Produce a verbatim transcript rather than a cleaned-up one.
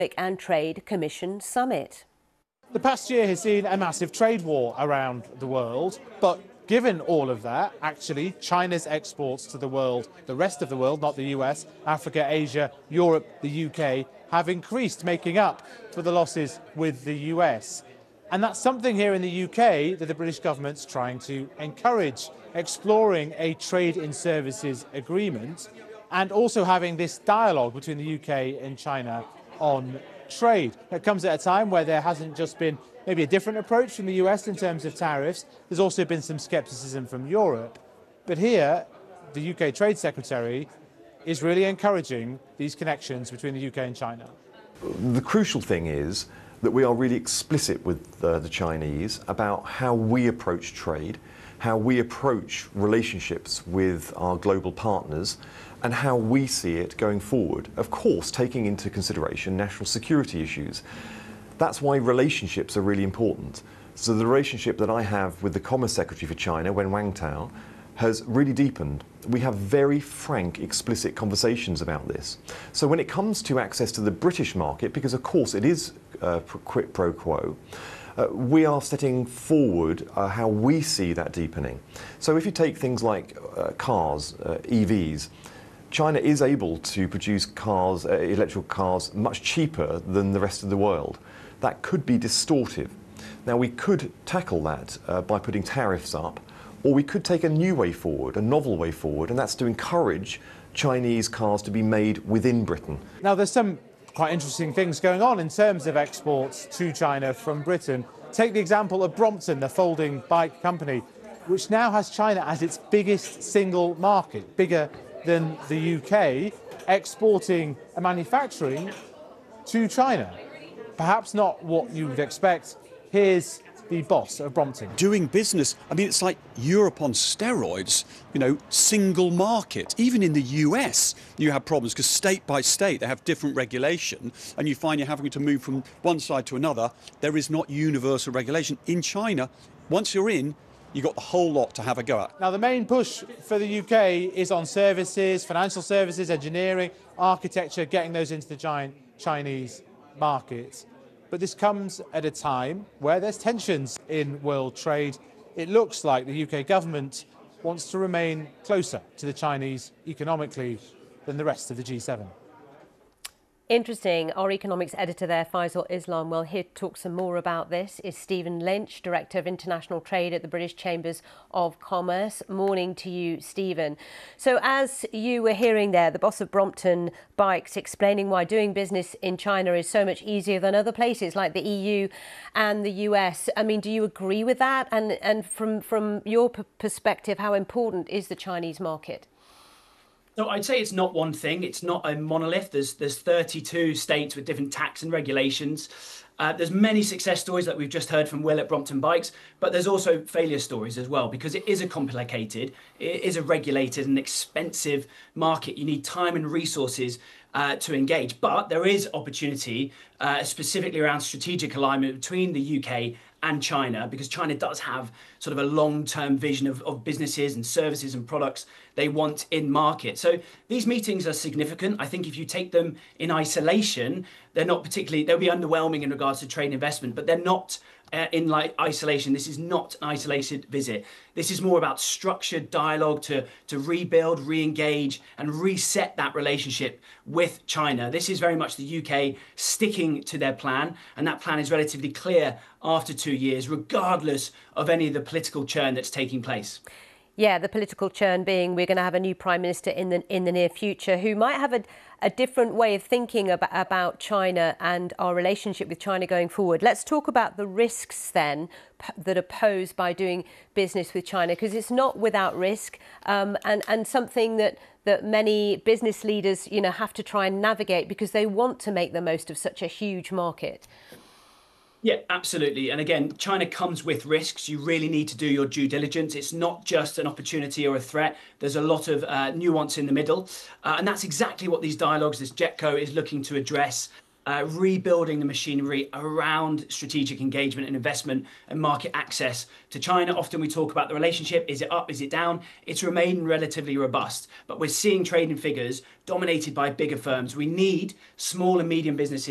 and Trade Commission summit. The past year has seen a massive trade war around the world, but given all of that, actually, China's exports to the world, the rest of the world, not the U S, Africa, Asia, Europe, the U K, have increased, making up for the losses with the U S. And that's something here in the U K that the British government's trying to encourage, exploring a trade in services agreement and also having this dialogue between the U K and China on trade. It comes at a time where there hasn't just been maybe a different approach from the U S in terms of tariffs. There's also been some scepticism from Europe. But here, the U K Trade Secretary is really encouraging these connections between the U K and China. The crucial thing is that we are really explicit with uh, the Chinese about how we approach trade, how we approach relationships with our global partners, and how we see it going forward. Of course, taking into consideration national security issues. That's why relationships are really important. So the relationship that I have with the Commerce Secretary for China, Wen Wangtao, has really deepened. We have very frank, explicit conversations about this. So when it comes to access to the British market, because of course it is uh, quid pro quo, uh, we are setting forward uh, how we see that deepening. So if you take things like uh, cars, uh, E Vs, China is able to produce cars, uh, electrical cars, much cheaper than the rest of the world. That could be distortive. Now we could tackle that uh, by putting tariffs up, or we could take a new way forward, a novel way forward, and that's to encourage Chinese cars to be made within Britain. Now there's some quite interesting things going on in terms of exports to China from Britain. Take the example of Brompton, the folding bike company, which now has China as its biggest single market, bigger than the U K, exporting and manufacturing to China. Perhaps not what you would expect. Here's the boss of Brompton. Doing business, I mean, it's like Europe on steroids, you know, single market. Even in the U S, you have problems because state by state, they have different regulation, and you find you're having to move from one side to another. There is not universal regulation. In China, once you're in, you've got the whole lot to have a go at. Now, the main push for the U K is on services, financial services, engineering, architecture, getting those into the giant Chinese market. But this comes at a time where there's tensions in world trade. It looks like the U K government wants to remain closer to the Chinese economically than the rest of the G seven. Interesting. Our economics editor there, Faisal Islam, well, here to talk some more about this is Stephen Lynch, Director of International Trade at the British Chambers of Commerce. Morning to you, Stephen. So as you were hearing there, the boss of Brompton Bikes explaining why doing business in China is so much easier than other places like the E U and the U S. I mean, do you agree with that? And, and from, from your perspective, how important is the Chinese market? So I'd say it's not one thing. It's not a monolith. There's there's thirty-two states with different tax and regulations. Uh, there's many success stories that we've just heard from Will at Brompton Bikes, but there's also failure stories as well, because it is a complicated, it is a regulated and expensive market. You need time and resources uh, to engage, but there is opportunity, uh, specifically around strategic alignment between the U K and China, because China does have sort of a long-term vision of, of businesses and services and products they want in market. So these meetings are significant. I think if you take them in isolation, they're not particularly, they'll be underwhelming in regards to trade investment, but they're not uh, in like isolation. This is not an isolated visit. This is more about structured dialogue to, to rebuild, re-engage and reset that relationship with China. This is very much the U K sticking to their plan, and that plan is relatively clear after two years, regardless of any of the political churn that's taking place. Yeah, the political churn being we're going to have a new Prime Minister in the in the near future who might have a, a different way of thinking about, about China and our relationship with China going forward. Let's talk about the risks then that are posed by doing business with China, because it's not without risk um, and, and something that, that many business leaders, you know, have to try and navigate because they want to make the most of such a huge market. Yeah, absolutely. And again, China comes with risks. You really need to do your due diligence. It's not just an opportunity or a threat. There's a lot of uh, nuance in the middle. Uh, and that's exactly what these dialogues, this JETCO, is looking to address. Uh, rebuilding the machinery around strategic engagement and investment and market access to China. Often we talk about the relationship. Is it up? Is it down? It's remained relatively robust, but we're seeing trading figures dominated by bigger firms. We need small and medium businesses